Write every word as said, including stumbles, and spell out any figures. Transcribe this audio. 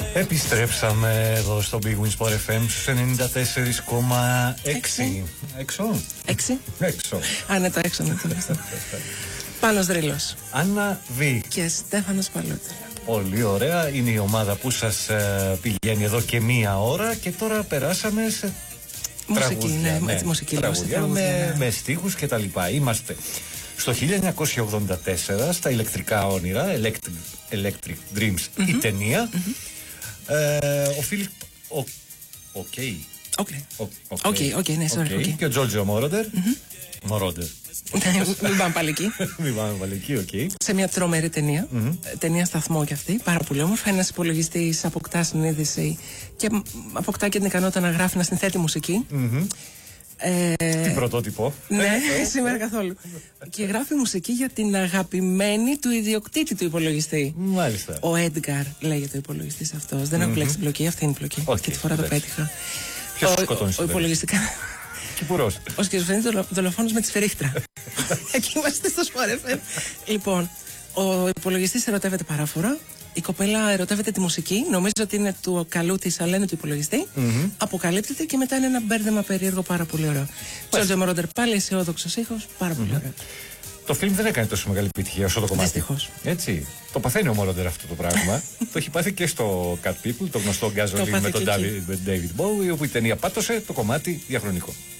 Επιστρέψαμε εδώ στο Big Win Sport εφ εμ στους ενενήντα τέσσερα κόμμα έξι. Έξω. Έξι. Έξω. Α, ναι, το έξω, ναι, το έξω. Πάνος Δρύλος. Άννα Β. Και Στέφανος Παλούτρα. Πολύ ωραία. Είναι η ομάδα που σας ε, πηγαίνει εδώ και μία ώρα και τώρα περάσαμε σε μουσική, τραγούδια, ναι, ναι, με μουσική, τραγούδια, τραγούδια, με, ναι. με στίχους και τα λοιπά. Είμαστε στο χίλια εννιακόσια ογδόντα τέσσερα στα ηλεκτρικά όνειρα, Electric, Electric Dreams, mm-hmm. η ταινία. Mm-hmm. Ε, ο Φίλιπ. Οκ. Οκ, οκ, ναι, sorry. Και ο Τζόρτζιο Μόροντερ. Μορόντερ. Μην πάμε πάλι εκεί. Μην πάμε πάλι εκεί, οκ. Σε μια τρομερή ταινία. Mm-hmm. Ταινία σταθμό κι αυτή. Πάρα πολύ όμορφα. Ένας υπολογιστής αποκτά συνείδηση και αποκτά και την ικανότητα να γράφει, να συνθέτει μουσική. Mm-hmm. Ε, την πρωτότυπο. Ναι, σήμερα καθόλου. Και γράφει μουσική για την αγαπημένη του ιδιοκτήτη του υπολογιστή. Μάλιστα. Ο Έντγκαρ λέγεται ο υπολογιστής αυτός. Δεν mm-hmm. έχω κλέξει την πλοκή, αυτή είναι η πλοκή. Okay, και τη φορά το πέτυχα. Ποιος σκοτώνει ο υπολογιστικά. Κυπουρός. Ο σκηζοφρενής δολοφόνος με τη σφυρίχτρα. Εκεί είμαστε στο Sport. Λοιπόν, ο υπολογιστής ερωτεύεται παράφορα. Η κοπέλα ερωτεύεται τη μουσική. Νομίζω ότι είναι του καλού της, αλλά είναι του υπολογιστή. Mm-hmm. Αποκαλύπτεται και μετά είναι ένα μπέρδεμα περίεργο πάρα πολύ ωραίο. Τζόρτζιο Μόροντερ, πάλι αισιόδοξος ήχος, πάρα πολύ ωραίο. Το φιλμ δεν έκανε τόσο μεγάλη επιτυχία όσο το κομμάτι. Δυστυχώς. Έτσι. Το παθαίνει ο Μόροντερ αυτό το πράγμα. Το έχει πάθει και στο Cat People, το γνωστό Gasoline με τον David Bowie, όπου η ταινία πάτωσε, το κομμάτι διαχρονικό.